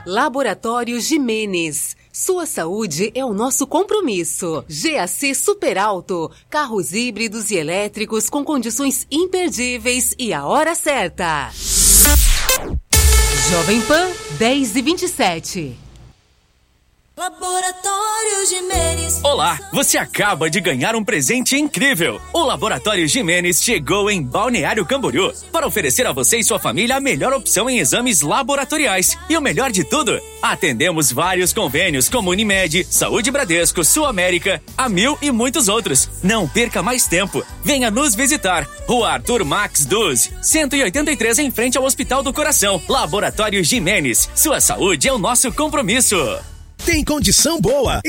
Laboratório Gimenez. Sua saúde é o nosso compromisso. GAC Super Alto. Carros híbridos e elétricos com condições imperdíveis e a hora certa. Jovem Pan 10h27. Laboratório Gimenez. Olá, você acaba de ganhar um presente incrível. O Laboratório Gimenez chegou em Balneário Camboriú para oferecer a você e sua família a melhor opção em exames laboratoriais. E o melhor de tudo, atendemos vários convênios como Unimed, Saúde Bradesco, Sul América, Amil e muitos outros. Não perca mais tempo. Venha nos visitar. Rua Arthur Max 12, 183 em frente ao Hospital do Coração. Laboratório Gimenez. Sua saúde é o nosso compromisso. Tem condição boa